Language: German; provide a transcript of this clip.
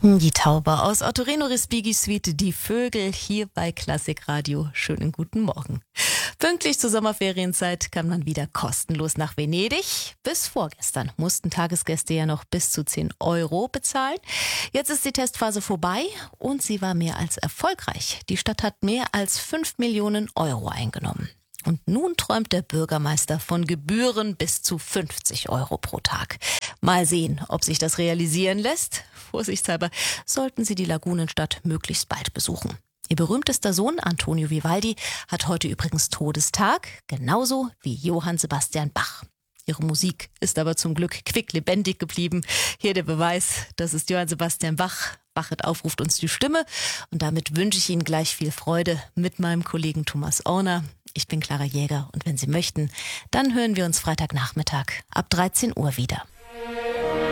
Die Taube aus Ottorino Respighi Suite, die Vögel hier bei Klassikradio. Schönen guten Morgen. Pünktlich zur Sommerferienzeit kann man wieder kostenlos nach Venedig. Bis vorgestern mussten Tagesgäste ja noch bis zu 10 Euro bezahlen. Jetzt ist die Testphase vorbei und sie war mehr als erfolgreich. Die Stadt hat mehr als 5 Millionen Euro eingenommen. Und nun träumt der Bürgermeister von Gebühren bis zu 50 Euro pro Tag. Mal sehen, ob sich das realisieren lässt. Vorsichtshalber sollten Sie die Lagunenstadt möglichst bald besuchen. Ihr berühmtester Sohn Antonio Vivaldi hat heute übrigens Todestag, genauso wie Johann Sebastian Bach. Ihre Musik ist aber zum Glück quicklebendig geblieben. Hier der Beweis, das ist Johann Sebastian Bach. Bachet aufruft uns die Stimme und damit wünsche ich Ihnen gleich viel Freude mit meinem Kollegen Thomas Orner. Ich bin Clara Jäger und wenn Sie möchten, dann hören wir uns Freitagnachmittag ab 13 Uhr wieder.